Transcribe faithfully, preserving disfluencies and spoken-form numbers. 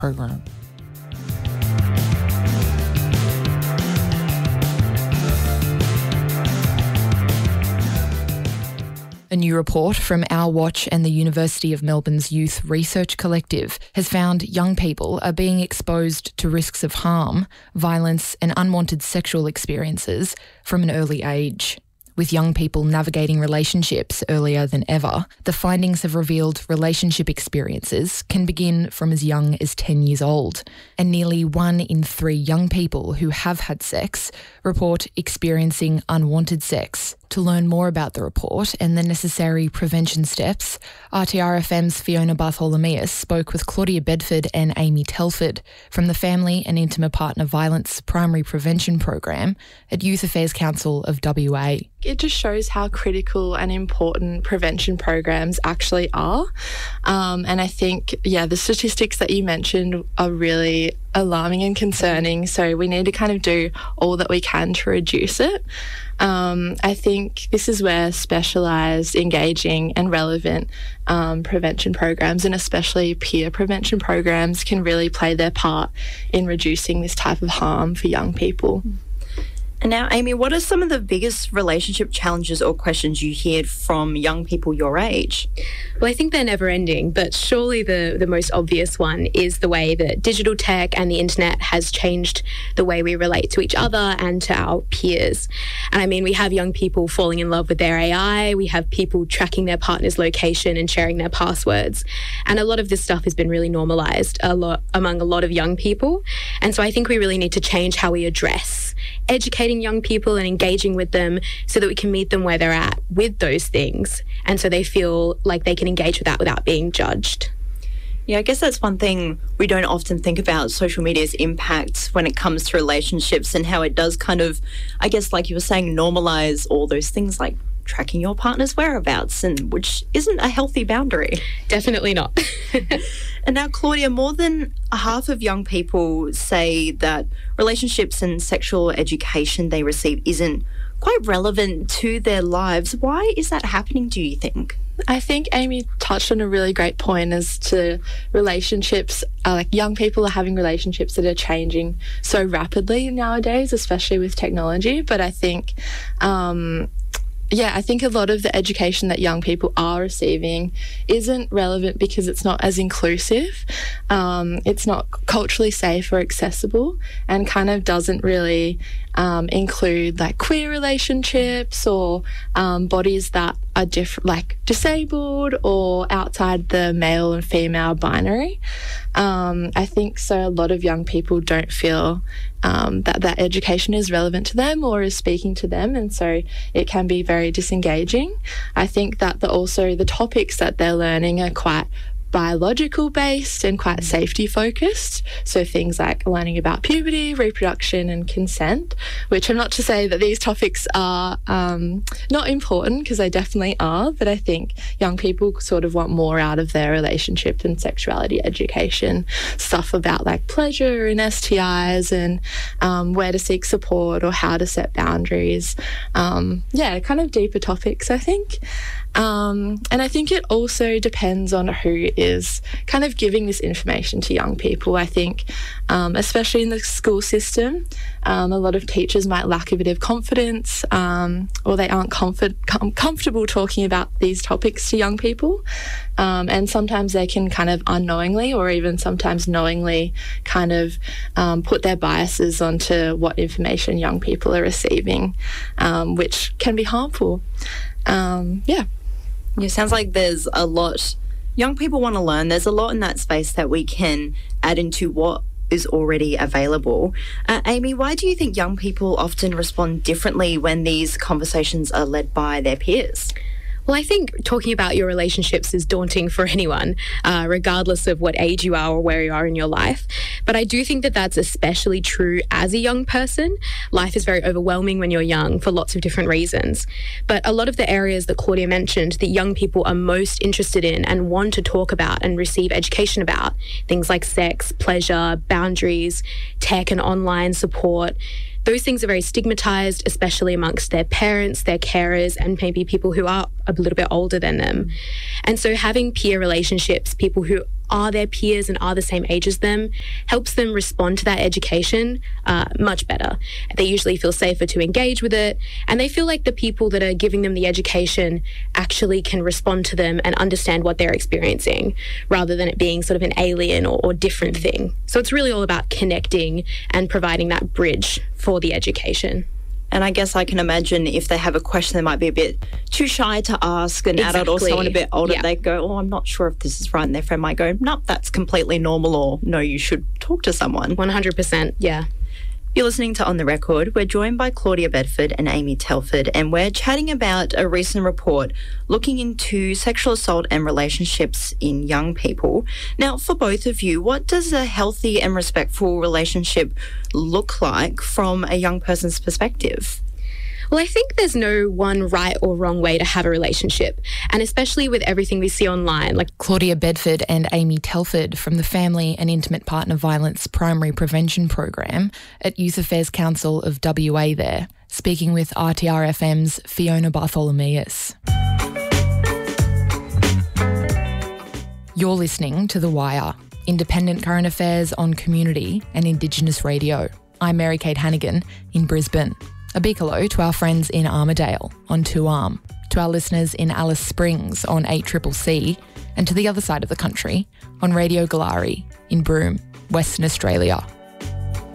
program. A new report from Our Watch and the University of Melbourne's Youth Research Collective has found young people are being exposed to risks of harm, violence and unwanted sexual experiences from an early age. With young people navigating relationships earlier than ever, the findings have revealed relationship experiences can begin from as young as ten years old, and nearly one in three young people who have had sex report experiencing unwanted sex. To learn more about the report and the necessary prevention steps, R T R F M's Fiona Bartholomeus spoke with Claudia Bedford and Amy Telford from the Family and Intimate Partner Violence Primary Prevention Program at Youth Affairs Council of W A. It just shows how critical and important prevention programs actually are. Um, and I think, yeah, the statistics that you mentioned are really alarming and concerning. So we need to kind of do all that we can to reduce it. Um, I think this is where specialised, engaging and relevant um, prevention programs, and especially peer prevention programs, can really play their part in reducing this type of harm for young people. And now, Amy, what are some of the biggest relationship challenges or questions you hear from young people your age? Well, I think they're never ending, but surely the, the most obvious one is the way that digital tech and the internet has changed the way we relate to each other and to our peers. And I mean, we have young people falling in love with their A I, we have people tracking their partner's location and sharing their passwords. And a lot of this stuff has been really normalised a lot among a lot of young people. And so I think we really need to change how we address educating young people and engaging with them so that we can meet them where they're at with those things, and so they feel like they can engage with that without being judged. Yeah, I guess that's one thing we don't often think about, social media's impact when it comes to relationships and how it does kind of, I guess like you were saying, normalise all those things like tracking your partner's whereabouts, and which isn't a healthy boundary. Definitely not. And now, Claudia, more than half of young people say that relationships and sexual education they receive isn't quite relevant to their lives. Why is that happening, do you think? I think Amy touched on a really great point as to relationships. Uh, like young people are having relationships that are changing so rapidly nowadays, especially with technology. But I think um, Yeah, I think a lot of the education that young people are receiving isn't relevant because it's not as inclusive, um, it's not culturally safe or accessible, and kind of doesn't really um, include like queer relationships or um, bodies that are different, like disabled or outside the male and female binary. Um, I think so. A lot of young people don't feel um, that that education is relevant to them or is speaking to them, and so it can be very disengaging. I think that the, also the topics that they're learning are quite biological based and quite safety focused, so things like learning about puberty, reproduction and consent, which I'm not to say that these topics are um, not important, because they definitely are, but I think young people sort of want more out of their relationship and sexuality education, stuff about like pleasure and S T Is and um, where to seek support or how to set boundaries. Um, yeah, kind of deeper topics, I think. Um, and I think it also depends on who is kind of giving this information to young people. I think, um, especially in the school system, um, a lot of teachers might lack a bit of confidence, um, or they aren't comfort, com- comfortable talking about these topics to young people. Um, and sometimes they can kind of unknowingly or even sometimes knowingly kind of um, put their biases onto what information young people are receiving, um, which can be harmful. Um, yeah. It sounds like there's a lot young people want to learn. There's a lot in that space that we can add into what is already available. Uh, Amy, why do you think young people often respond differently when these conversations are led by their peers? Well, I think talking about your relationships is daunting for anyone, uh, regardless of what age you are or where you are in your life. But I do think that that's especially true as a young person. Life is very overwhelming when you're young for lots of different reasons. But a lot of the areas that Claudia mentioned that young people are most interested in and want to talk about and receive education about, things like sex, pleasure, boundaries, tech and online support, those things are very stigmatized, especially amongst their parents, their carers, and maybe people who are a little bit older than them. And so having peer relationships, people who are their peers and are the same age as them helps them respond to that education uh, much better. They usually feel safer to engage with it, and they feel like the people that are giving them the education actually can respond to them and understand what they're experiencing, rather than it being sort of an alien or, or different thing. So it's really all about connecting and providing that bridge for the education. And I guess I can imagine if they have a question they might be a bit too shy to ask an Exactly. adult or someone a bit older, Yeah. they go, oh, I'm not sure if this is right. And their friend might go, nope, that's completely normal, or no, you should talk to someone. one hundred percent, yeah. You're listening to On the Record. We're joined by Claudia Bedford and Amy Telford, and we're chatting about a recent report looking into sexual assault and relationships in young people. Now, for both of you, what does a healthy and respectful relationship look like from a young person's perspective? Well, I think there's no one right or wrong way to have a relationship, and especially with everything we see online, like Claudia Bedford and Amy Telford from the Family and Intimate Partner Violence Primary Prevention Program at Youth Affairs Council of W A there, speaking with R T R F M's Fiona Bartholomeus. You're listening to The Wire, independent current affairs on community and Indigenous radio. I'm Mary-Kate Hannigan in Brisbane. A big hello to our friends in Armidale on two arm, to our listeners in Alice Springs on eight C C C, and to the other side of the country on Radio Galari in Broome, Western Australia.